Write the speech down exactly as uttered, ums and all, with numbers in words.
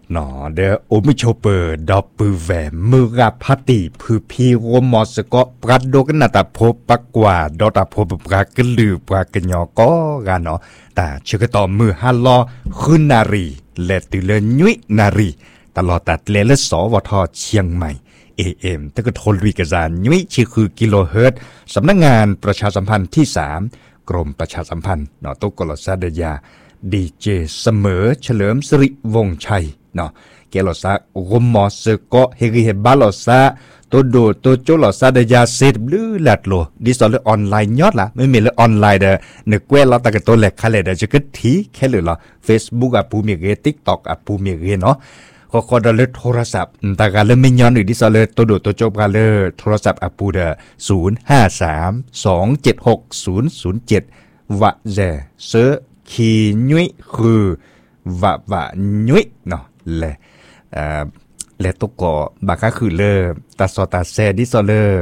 หนอเดอโอมิโชเปอร์ดอปปือแหวมือกับพัติพือพีโรมอสก็ปรัดโดกันนาตาโพปักกว่าดอตาโพปปรากลือปรากญอก็กันเนาะแต่เชื่อต่อมือฮัลลอขึ้นนารีและตือเลยุยนารีตลอดตัดเลเลสวทเชียงใหม่เอเอ็มตะกโทลวิกซานยุยชื่อคือกิโลเฮิรตซ์สำนักงานประชาสัมพันธ์ที่สามกรมประชาสัมพันธ์เนาะตุกลซาเดยาดีเจเสมอเฉลิมสิริวงศ์ชัยเนาะเกลอซารมอสก็เฮริเฮบาลอซาตัวโดตัวโจลอซาเดยาเซตบลือลัดโลดิสอลออนไลน์ยอดละไม่มีเลยออนไลน์เด้อนึกว่าเราตะกตัวแหลกคาเลเดจะกึดทีแค่เลยล่ะ Facebook อ่ะปูมีเก TikTok อ่ะปูมีเกเนาะก็ก็ได้เลยโทรศัพท์แต่การเล่นไม่ย้อนหรือดิสอลตัวโดตัวโจกันเลยโทรศัพท์อ่ะปูเด้อศูนย์ ห้า สาม สอง เจ็ด หก ศูนย์ ศูนย์ เจ็ดวะแจเซอขียุยคือวะวะยุยเนาะแลเอ่อและตกก็บาก็คือเลอตาซอตาแซดิซอเลอ